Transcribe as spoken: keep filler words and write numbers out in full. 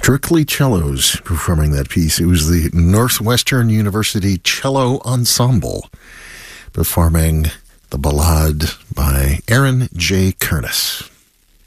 Strictly cellos performing that piece. It was the Northwestern University Cello Ensemble performing the Ballade by Aaron J. Kernis.